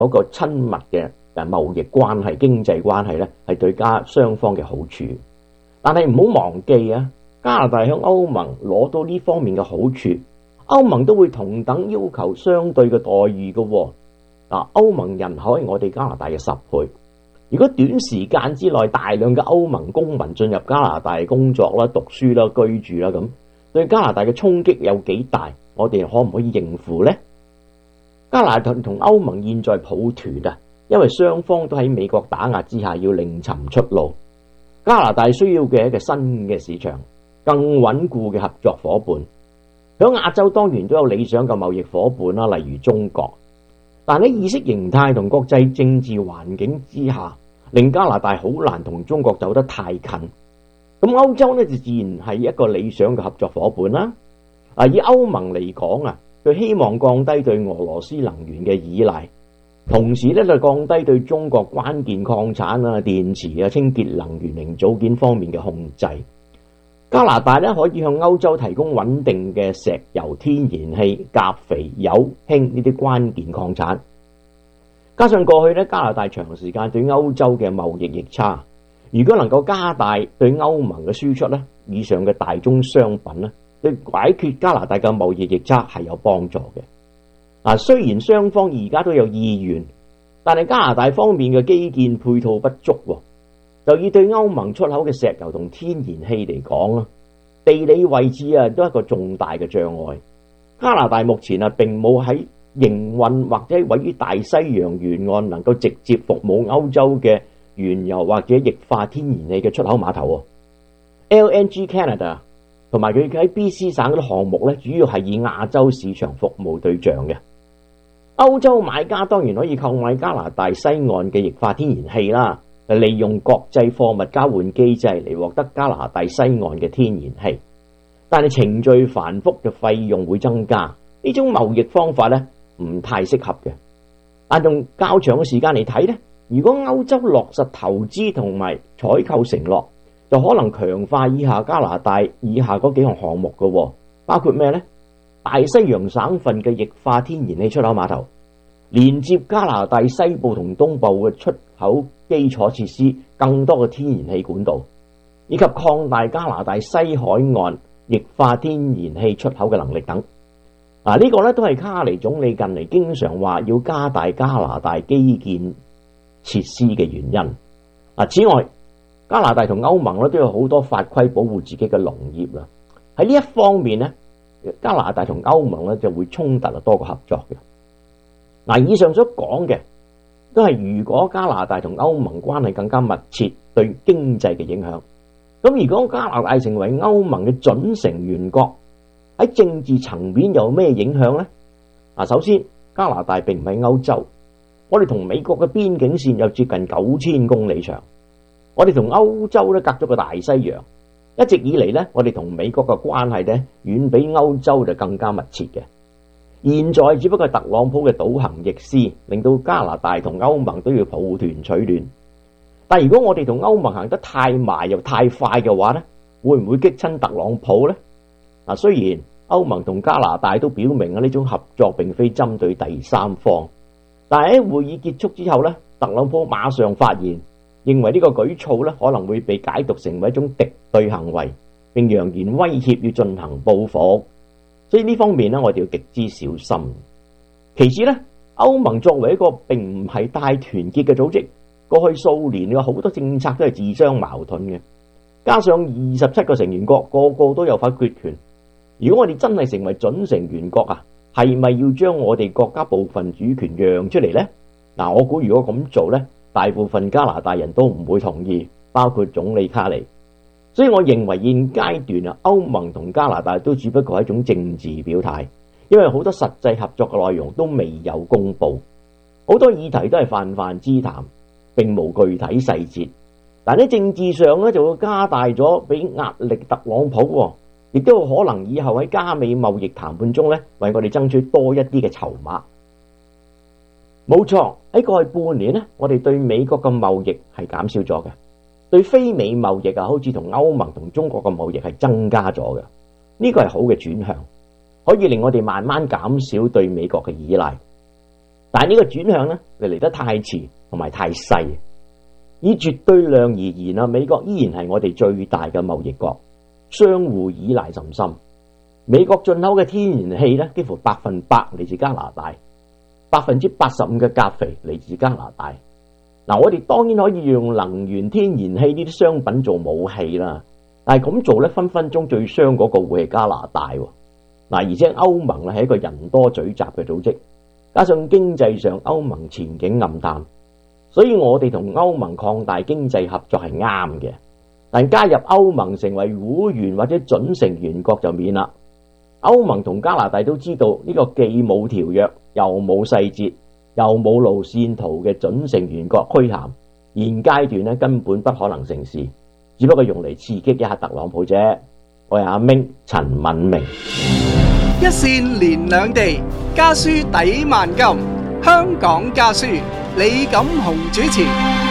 嗰個親密嘅貿易關係、經濟關係咧，係對雙方嘅好處。但係唔好忘記啊，加拿大向歐盟攞到呢方面嘅好處，歐盟都會同等要求相對嘅待遇嘅。歐盟人口係我哋加拿大嘅10倍。如果短時間之內大量嘅歐盟公民進入加拿大工作啦、讀書啦、居住啦，咁對加拿大嘅衝擊有幾大？我哋可唔可以應付呢？加拿大同歐盟現在抱團啊，因為雙方都喺美國打壓之下要另尋出路。加拿大需要嘅一個新嘅市場，更穩固嘅合作夥伴。喺亞洲當然都有理想嘅貿易夥伴啦，例如中國。但喺意識形態同國際政治環境之下，令加拿大好難同中國走得太近。咁歐洲呢，就自然係一個理想嘅合作夥伴啦。以歐盟嚟講啊，佢希望降低對俄羅斯能源嘅依賴，同時咧就降低對中國關鍵礦產啊、電池啊、清潔能源零組件方面嘅控制。加拿大咧可以向歐洲提供穩定嘅石油、天然氣、鉀肥、鈾、氫呢啲關鍵礦產。加上過去咧加拿大長時間對歐洲嘅貿易逆差，如果能夠加大對歐盟嘅輸出咧，以上嘅大宗商品咧，對解決加拿大嘅貿易逆差係有幫助嘅。雖然雙方而家都有意願，但係加拿大方面嘅基建配套不足，就以對歐盟出口嘅石油同天然氣嚟講，地理位置都係一個重大嘅障礙。加拿大目前並冇喺營運或者位於大西洋沿岸能夠直接服務歐洲嘅原油或者液化天然氣嘅出口碼頭。LNG Canada 同埋佢喺 BC 省嗰啲項目咧，主要係以亞洲市場服務對象嘅。歐洲買家當然可以購買加拿大西岸嘅液化天然氣啦，利用國際貨物交換機制嚟獲得加拿大西岸嘅天然氣，但係程序繁複嘅費用會增加，呢種貿易方法咧唔太適合嘅。但用較長嘅時間嚟睇咧，如果歐洲落實投資同埋採購承諾，就可能強化以下加拿大以下嗰幾項項目嘅，包括咩呢？大西洋省份嘅液化天然氣出口碼頭，連接加拿大西部同東部嘅出口基礎設施，更多嘅天然氣管道，以及擴大加拿大西海岸液化天然氣出口嘅能力等。呢個咧都係卡尼總理近嚟經常話要加大加拿大基建設施嘅原因。此外，加拿大同歐盟咧都有好多法規保護自己嘅農業啦。喺呢一方面咧，加拿大同歐盟咧就會衝突多過合作嘅。以上所講嘅都係如果加拿大同歐盟關係更加密切，對經濟嘅影響。咁如果加拿大成為歐盟嘅準成員國，喺政治層面有咩影響呢？首先，加拿大並唔係歐洲，我哋同美國嘅邊境線有接近9000公里長。我哋同歐洲咧隔咗個大西洋，一直以嚟咧，我哋同美國嘅關係咧遠比歐洲就更加密切嘅。現在只不過係特朗普嘅倒行逆施，令到加拿大同歐盟都要抱團取暖。但如果我哋同歐盟行得太埋又太快嘅話咧，會唔會激親特朗普呢？雖然歐盟同加拿大都表明呢種合作並非針對第三方，但係喺會議結束之後咧，特朗普馬上發言，認為呢個舉措咧可能會被解讀成為一種敵對行為，並揚言威脅要進行報復。所以呢方面咧，我哋要極之小心。其次咧，歐盟作為一個並唔係大團結嘅組織，過去數年有好多政策都係自相矛盾嘅，加上27個成員國個個都有否決權。如果我哋真係成為準成員國係咪要將我哋國家部分主權讓出嚟呢？我估如果咁做呢，大部分加拿大人都唔會同意，包括總理卡尼。所以我認為現階段歐盟同加拿大都只不過係一種政治表態，因為好多實際合作嘅內容都未有公布，好多議題都係泛泛之談，並無具體細節。但喺政治上咧，就會加大咗俾壓力特朗普，亦都有可能以後喺加美貿易談判中咧，為我哋爭取多一啲嘅籌碼。冇錯，喺過去半年咧，我哋對美國嘅貿易係減少咗嘅，對非美貿易好似同歐盟同中國嘅貿易係增加咗嘅。呢個係好嘅轉向，可以令我哋慢慢減少對美國嘅依賴。 但係呢個轉向呢，就嚟得太遲同埋太細。以絕對量而言啊，美國依然係我哋最大嘅貿易國，相互依賴甚深。美國進口嘅天然氣呢，幾乎100%嚟自加拿大，85%嘅鉀肥嚟自加拿大。嗱，我哋當然可以用能源、天然氣呢啲商品做武器啦，但係咁做呢，分分鐘最傷嗰個會係加拿大。嗱，而且歐盟咧係一個人多嘴雜嘅組織，加上經濟上歐盟前景暗淡，所以我哋同歐盟擴大經濟合作係啱嘅。但加入歐盟成為會員或者準成員國就免啦。歐盟同加拿大都知道呢個既冇條約又冇細節又冇路線圖嘅準成員國虛銜，現階段咧根本不可能成事，只不過用嚟刺激一下特朗普啫。我係阿明陳敏明。 一線連兩地，家書抵萬金。香港家書，李錦雄主持。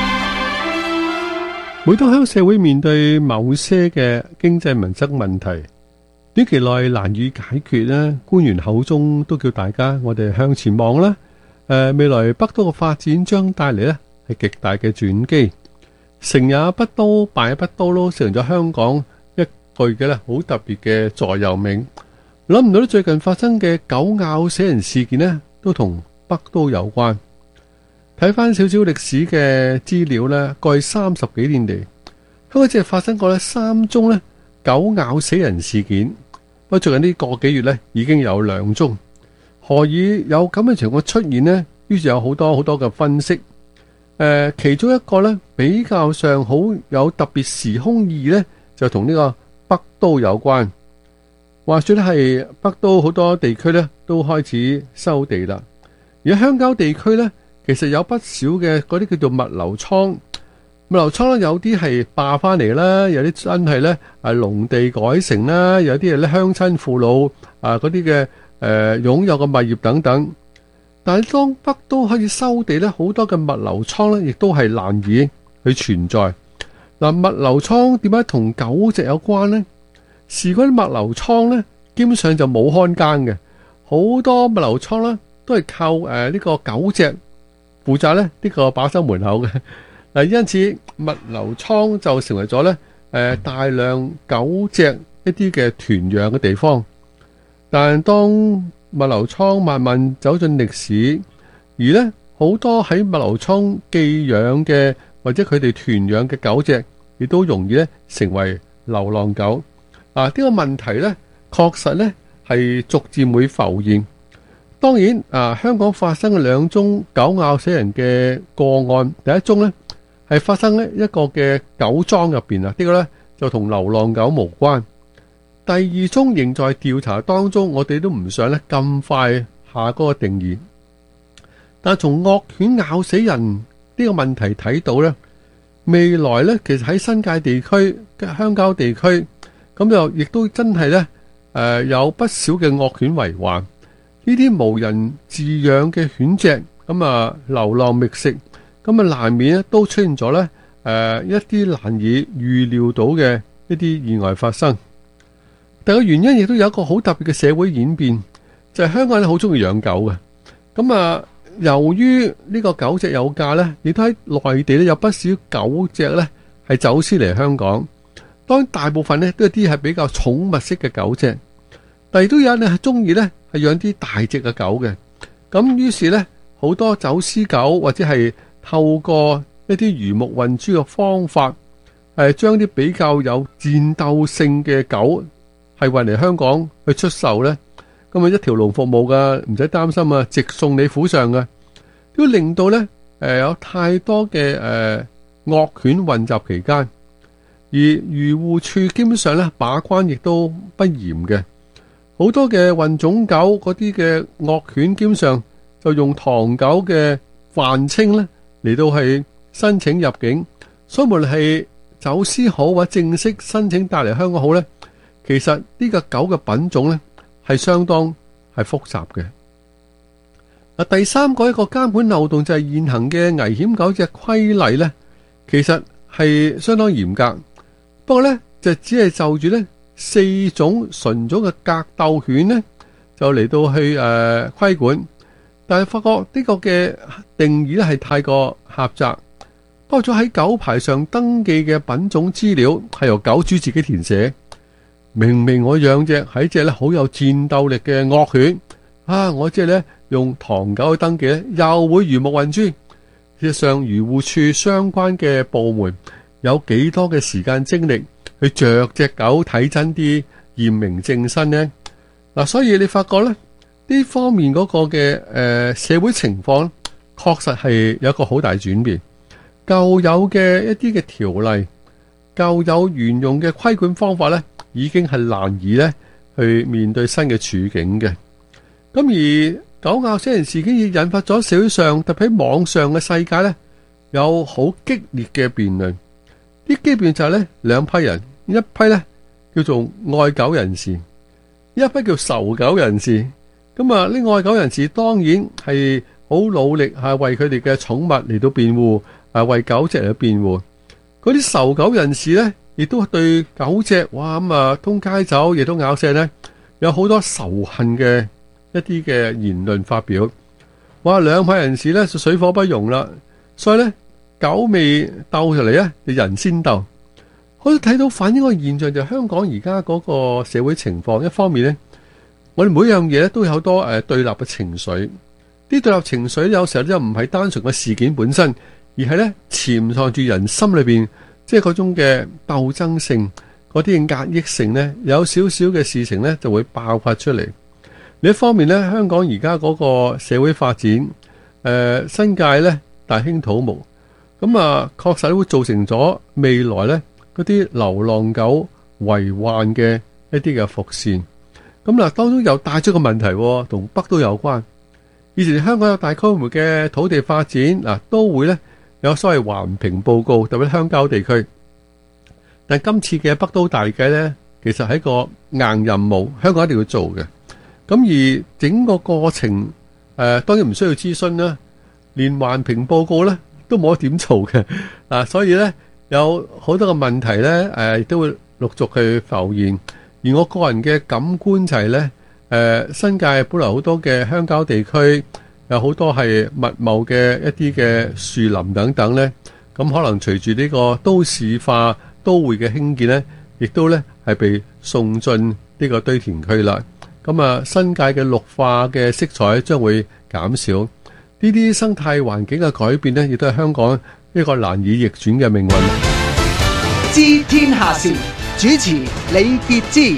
每當香港社會面對某些嘅經濟民生問題，短期內難以解決咧，官員口中都叫大家我哋向前望啦。未來北都嘅發展將帶嚟咧係極大嘅轉機。成也北都，敗也北都咯，成咗香港一句嘅咧好特別嘅座右銘。諗唔到最近發生嘅狗咬死人事件呢，都同北都有關。睇翻少少歷史嘅資料呢，過去30幾年嚟，香港只係發生過呢3宗呢狗咬死人事件。不過最近呢個幾月呢，已經有2宗。何以有咁嘅情況出現呢？於是有好多嘅分析。其中一個呢，比較上好有特別時空意義呢，就同呢個北都有關。話說咧，係北都好多地區咧都開始收地啦。而喺鄉郊地區咧，其實有不少嘅嗰啲叫做物流倉。物流倉咧有啲係霸翻嚟啦，有啲真係咧係農地改成啦，有啲係咧鄉親父老嗰啲嘅擁有嘅物業等等。但係當北都開始收地咧，好多嘅物流倉咧亦都係難以去存在。嗱，物流倉點解同狗隻有關呢？事關啲物流倉咧，基本上就冇看更嘅，好多物流倉咧都係靠呢個狗隻負責咧呢個把守門口嘅。嗱，因此物流倉就成為咗咧大量狗隻一啲嘅團養嘅地方。但係當物流倉慢慢走進歷史，而咧好多喺物流倉寄養嘅或者佢哋團養嘅狗隻，亦都容易咧成為流浪狗。呢個問題呢，確實呢係逐漸會浮現。當然香港發生嘅2宗狗咬死人嘅個案，第一宗呢係發生喺一個嘅狗莊入邊啊，呢個呢就同流浪狗無關。第2宗仍在調查當中，我哋都唔想呢咁快下嗰個定義。但係從惡犬咬死人呢個問題睇到呢，未來呢其實喺新界地區、鄉郊地區。咁就亦都真係咧，有不少嘅惡犬為患。呢啲無人飼養嘅犬隻，咁流浪覓食，咁難免咧都出現咗咧，一啲難以預料到嘅一啲意外發生。但個原因亦都有一個好特別嘅社會演變，就係香港人好中意養狗嘅。咁由於呢個狗隻有價咧，亦都喺內地咧有不少狗隻咧係走私嚟香港。當然大部分咧都係啲係比較寵物式嘅狗隻，但係都有人係中意咧係養啲大隻嘅狗嘅。咁於是咧好多走私狗或者係透過一啲魚目混珠嘅方法，將啲比較有戰鬥性嘅狗係運嚟香港去出售咧。咁一條龍服務噶，唔使擔心啊，直送你府上嘅，都令到咧有太多嘅惡犬混雜期間。而漁護處基本上咧把關亦都不嚴嘅，好多嘅混種狗嗰啲嘅惡犬基本上就用唐狗嘅泛稱咧嚟到係申請入境，所以無論係走私好或者正式申請帶嚟香港好咧，其實呢個狗嘅品種咧係相當係複雜嘅。第三個一個監管漏洞就係現行嘅危險狗隻規例咧，其實係相當嚴格。不過咧，就只係就住咧4種純種嘅格鬥犬咧，就嚟到去規管。 但係發覺呢個嘅定義咧係太過狹窄，包括咗喺狗牌上登記嘅品種資料係由狗主自己填寫。明明我養隻係一隻咧好有戰鬥力嘅惡犬啊，我即係咧用唐狗去登記咧，又會魚目混珠。事實上，漁護處相關嘅部門有幾多嘅時間精力去着隻狗睇真啲，驗明正身呢？嗱，所以你發覺咧呢方面嗰個嘅社會情況，確實係有一個好大轉變。舊有嘅一啲嘅條例，舊有沿用嘅規管方法咧，已經係難以咧去面對新嘅處境嘅。咁而狗咬死人事件亦引發咗社會上，特別喺網上嘅世界咧，有好激烈嘅辯論。啲基本就係咧兩批人，一批咧叫做愛狗人士，一批叫仇狗人士。咁啊，呢愛狗人士當然係好努力係為佢哋嘅寵物嚟到辯護，為狗隻嚟到辯護。嗰啲仇狗人士咧，亦都對狗隻哇咁啊通街走，亦都咬死咧，有好多仇恨嘅一啲嘅言論發表。哇，兩派人士咧就水火不容啦。所以咧，狗未鬥出嚟咧，就人先鬥。可以睇到反映個現象就係香港而家嗰個社會情況。一方面咧，我哋每樣嘢咧都有好多對立嘅情緒。啲對立情緒有時候咧唔係單純嘅事件本身，而係咧潛藏住人心裏邊，即係嗰種嘅鬥爭性，嗰啲嘅壓抑性咧，有少少嘅事情咧就會爆發出嚟。另一方面咧，香港而家嗰個社會發展，新界咧大興土木，咁啊確實會造成咗未來咧嗰啲流浪狗為患嘅一啲嘅伏線。咁嗱，當中又帶出個問題，同北都有關。以前香港有大規模嘅土地發展，嗱都會咧有所謂環評報告，特別鄉郊地區。但今次嘅北都大計咧，其實係一個硬任務，香港一定要做嘅。咁而整個過程，當然唔需要諮詢啦，連環評報告咧都冇得點做嘅。所以咧有好多嘅問題咧，都會陸續去浮現。而我個人嘅感官就係咧，新界本來好多嘅鄉郊地區，有好多係密茂嘅一啲嘅樹林等等咧，咁可能隨住呢個都市化都會嘅興建咧，亦都咧係被送進呢個堆填區啦。咁啊，新界嘅綠化嘅色彩將會減少，呢啲生態環境嘅改變咧，亦都係香港一個難以逆轉嘅命運。 知天下事，主持李傑之。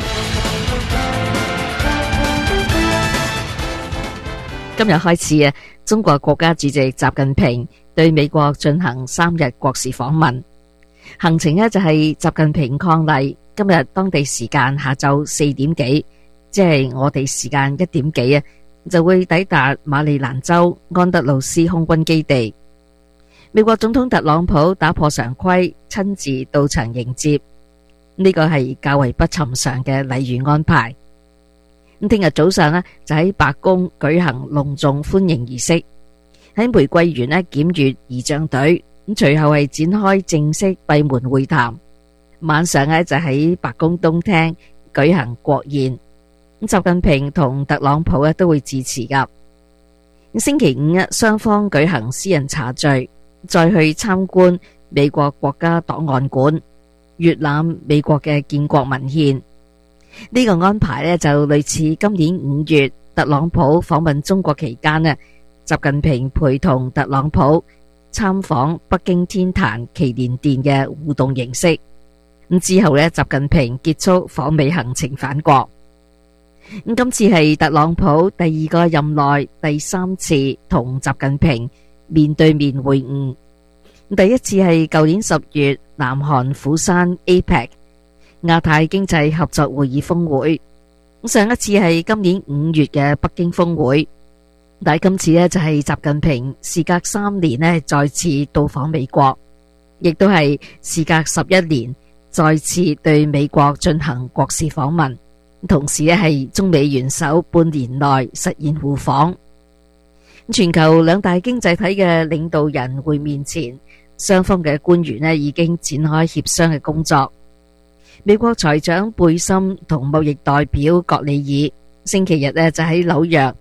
今日開始啊，中國國家主席習近平對美國進行3日國事訪問，行程呢就係習近平伉儷，今日當地時間下晝4點幾，即係我哋時間1點幾啊，就會抵達馬里蘭州安德魯斯空軍基地。美國總統特朗普打破常規，親自到場迎接，呢個係較為不尋常嘅禮遇安排。咁聽日早上呢，就喺白宮舉行隆重歡迎儀式，喺玫瑰園呢檢閱儀仗隊，咁隨後係展開正式閉門會談。晚上呢，就喺白宮東廳舉行國宴，咁習近平同特朗普呢都會致辭噶。星期五雙方舉行私人茶敘，再去參觀美國國家檔案館，閱覽美國嘅建國文獻。呢個安排呢，就類似今年5月特朗普訪問中國期間呢，習近平陪同特朗普參訪北京天壇祈年殿嘅互動形式。咁之後呢，習近平結束訪美行程返國。咁今次係特朗普第2個任內第3次同習近平面對面會晤。第一次係舊年10月南韓釜山 APEC 亞太經濟合作會議峰會，上一次係今年5月嘅北京峰會，但係今次呢，就係習近平事隔3年呢再次到訪美國，亦都係事隔11年再次對美國進行國事訪問，同時呢係中美元首半年內實現互訪。全球2大經濟體嘅領導人會面前，雙方嘅官員呢已經展開協商嘅工作。美國財長貝森同貿易代表葛里爾星期日呢就喺紐約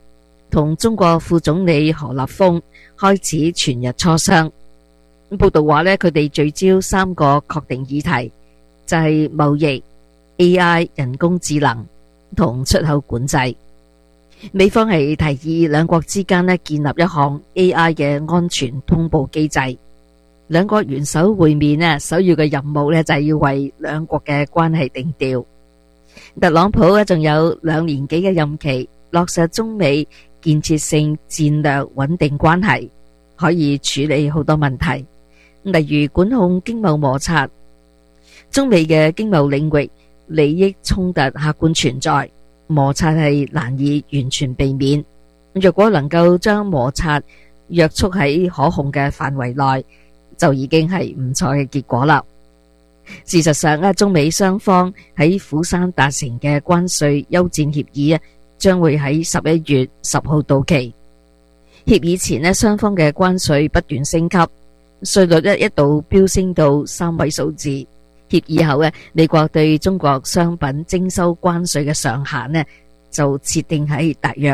同中國副總理何立峰開始全日磋商。報道話呢，佢哋聚焦3個確定議題，就係貿易、AI 人工智能同出口管制。美方係提議兩國之間呢建立一項 AI 嘅安全通報機制。兩國元首會面呢，首要嘅任務呢就係要為兩國嘅關係定調。特朗普呢仲有2年幾嘅任期，落實中美建設性戰略穩定關係，可以處理好多問題，例如管控經貿摩擦。中美嘅經貿領域利益衝突客觀存在，摩擦係難以完全避免。若果能夠將摩擦約束喺可控嘅範圍內，就已經係唔錯嘅結果啦。事實上，中美雙方喺釜山達成嘅關稅休戰協議將會喺11月10號到期。協議前雙方嘅關稅不斷升級，稅率一度飆升到3位數字。協議後美國對中國商品徵收關稅嘅上限就設定喺大約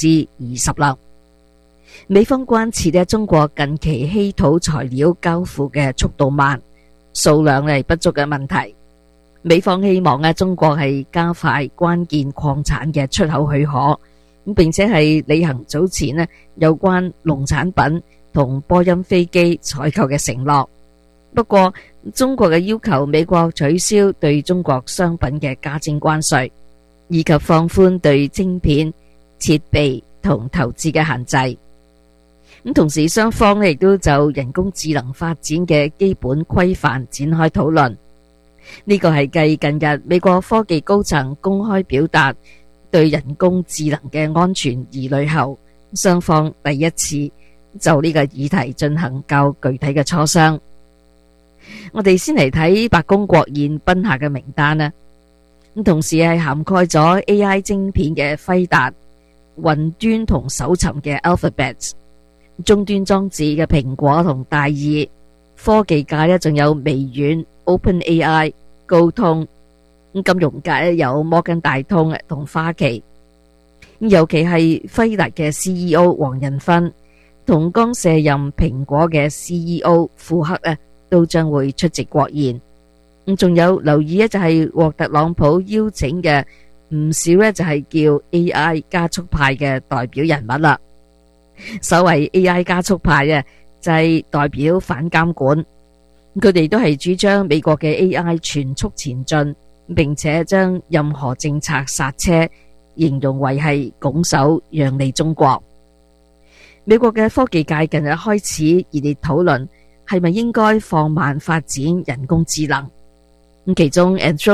20%啦。美方關切中國近期稀土材料交付嘅速度慢、數量不足嘅問題。美方希望中國係加快關鍵礦產嘅出口許可，並且係履行早前有關農產品同波音飛機採購嘅承諾。不過，中國嘅要求美國取消對中國商品嘅加徵關稅，以及放寬對晶片、設備同投資嘅限制。同時雙方亦都就人工智能發展嘅基本規範展開討論。呢個係繼近日美國科技高層公開表達對人工智能嘅安全疑慮後，雙方第一次就呢個議題進行較具體嘅磋商。我哋先嚟睇白宮國宴賓客嘅名單啦。同時係涵蓋咗 AI 晶片嘅輝達、雲端同搜尋嘅 Alphabet、終端裝置嘅蘋果同戴爾，科技界仲有微軟、OpenAI、高通，金融界有摩根大通同花旗。尤其係輝達嘅 CEO 黃仁勳同剛卸任蘋果嘅 CEO 庫克都將會出席國宴。仲有留意就係獲特朗普邀請嘅唔少就係叫 AI 加速派嘅代表人物啦。所謂 AI 加速派就係代表反監管，佢哋都係主張美國嘅 AI 全速前進，並且將任何政策剎車形容為係拱手讓利中國。美國嘅科技界近日開始熱烈討論係咪應該放慢發展人工智能。其中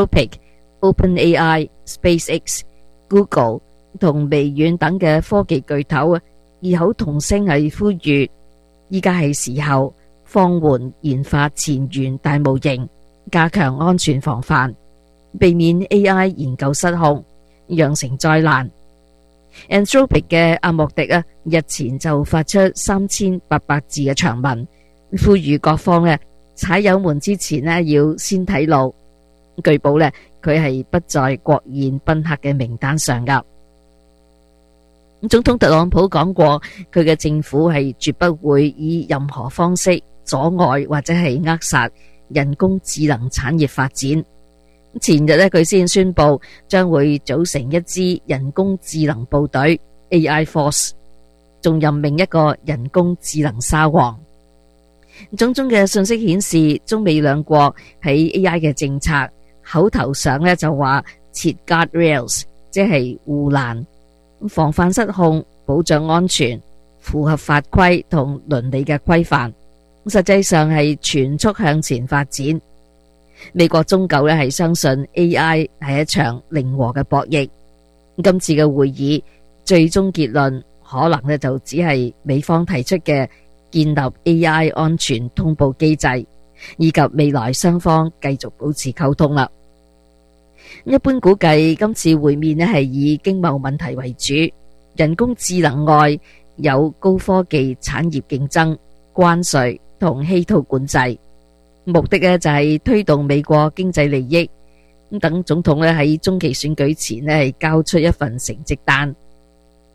Anthropic、OpenAI、SpaceX、Google 同微軟等嘅科技巨頭異口同聲係呼籲，依家係時候放緩研發前沿大模型，加強安全防範，避免 AI 研究失控，釀成災難。Anthropic 嘅阿莫迪日前就發出3800字嘅長文，呼籲各方踩油門之前要先睇路。據報佢係不在國宴賓客嘅名單上噶。總統特朗普講過，佢嘅政府係絕不會以任何方式阻礙或者係扼殺人工智能產業發展。前日佢先宣布將會組成一支人工智能部隊 AI Force， 仲任命一個人工智能沙皇。種種嘅信息顯示，中美兩國喺 AI 嘅政策口頭上就話設 guardrails， 即係護欄，防範失控，保障安全，符合法規同倫理嘅規範。實際上係全速向前發展。美國終究係相信 AI 係一場零和嘅博弈。今次嘅會議最終結論可能就只係美方提出嘅建立 AI 安全通報機制，以及未來雙方繼續保持溝通啦。一般估計今次會面係以經貿問題為主，人工智能外有高科技產業競爭、關稅同稀土管制，目的就係推動美國經濟利益。等總統喺中期選舉前係交出一份成績單。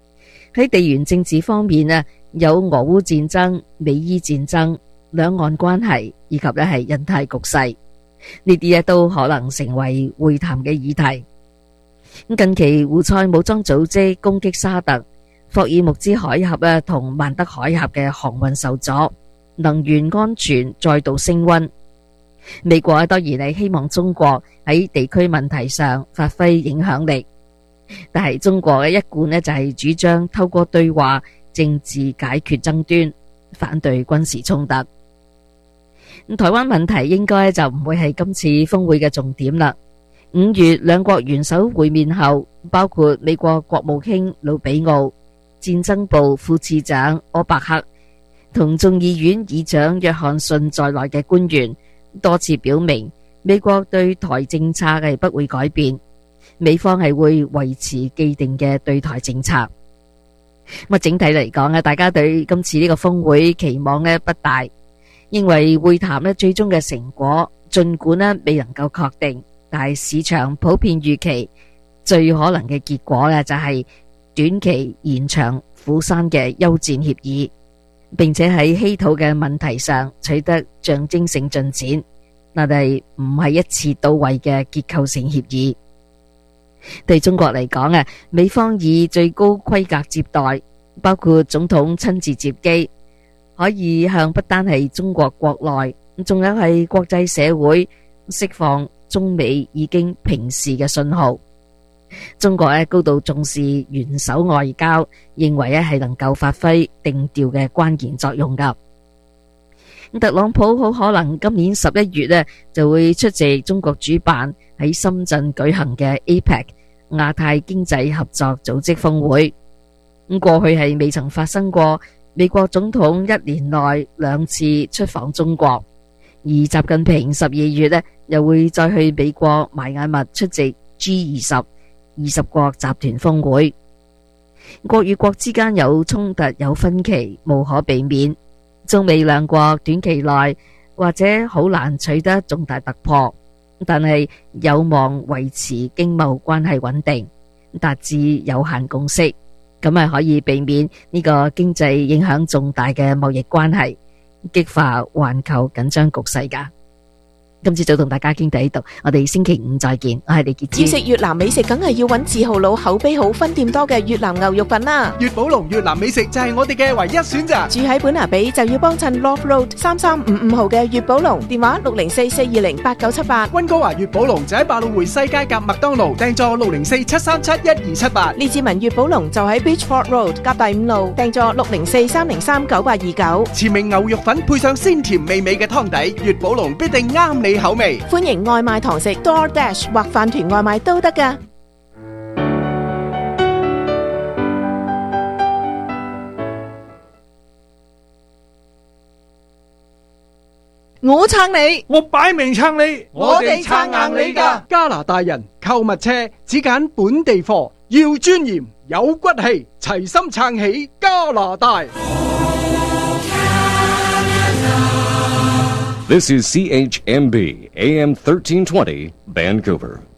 喺地緣政治方面啊，有俄烏戰爭、美伊戰爭、兩岸關係以及咧係印太局勢，呢啲咧都可能成為會談嘅議題。近期胡塞武裝組織攻擊沙特、霍爾木茲海峽咧同曼德海峽嘅航運受阻，能源安全再度升溫。美國當然係希望中國喺地區問題上發揮影響力，但係中國嘅一貫咧就係主張透過對話政治解決爭端，反對軍事衝突。台灣問題應該就唔會係今次峰會嘅重點啦。5月兩國元首會面後，包括美國國務卿魯比奧、戰爭部副次長柯伯克同眾議院議長約翰遜在內嘅官員多次表明，美國對台政策係不會改變，美方係會維持既定嘅對台政策。整體嚟講，大家對今次呢個峰會期望不大，認為會談最終嘅成果盡管未能夠確定，但係市場普遍預期最可能嘅結果就係短期延長釜山嘅休戰協議，並且喺稀土嘅問題上取得象徵性進展，但係唔係一次到位嘅結構性協議。對中國嚟講，美方以最高規格接待，包括總統親自接機，可以向不單係中國國內，仲有係國際社會釋放中美已經平視嘅信號。中國高度重視元首外交，認為係能夠發揮定調嘅關鍵作用㗎。特朗普好可能今年11月就會出席中國主辦喺深圳舉行嘅 APEC 亞太經濟合作組織峰會。過去係未曾發生過美國總統1年內2次出訪中國，而習近平12月又會再去美國邁阿密出席 G20 20國集團峰會。國與國之間有衝突有分歧無可避免，中美兩國短期內或者好難取得重大突破，但係有望維持經貿關係穩定，達至有限共識，咁係可以避免呢個經濟影響重大嘅貿易關係，激化環球緊張局勢㗎。今朝早同大家傾到呢度，我哋星期五再見。我係李潔珠。 要食越南美食，梗係要揾自豪佬口碑好、分店多嘅越南牛肉粉啦。 粵寶龍越南美食就係我哋嘅唯一選擇。 住喺本拿比就要幫襯 Love Road 3355號嘅粵寶龍，電話604-420-8978。 溫哥華粵寶龍就喺百老匯西街夾麥當勞，訂座604-737-1278。 列治文粵寶龍就喺 Beachford Road 夾第5路，訂座604-303-9829。 馳名牛肉粉配上鮮甜美味嘅湯底，粵寶龍必定啱你口味。 歡迎外賣堂食 DoorDash 或飯團外賣都得㗎。我撐你， 我擺明撐你， 我哋撐硬你㗎。 加拿大人購物車只揀本地貨，要尊嚴有骨氣，齊心撐起加拿大。 This is CHMB AM 1320 Vancouver.